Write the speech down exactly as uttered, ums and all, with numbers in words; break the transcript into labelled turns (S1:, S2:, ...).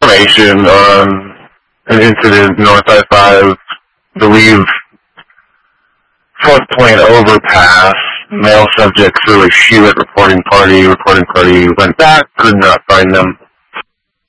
S1: information on an incident north I five, believe floodplain overpass, male subject through a Hewitt reporting party, reporting party went back, could not find them.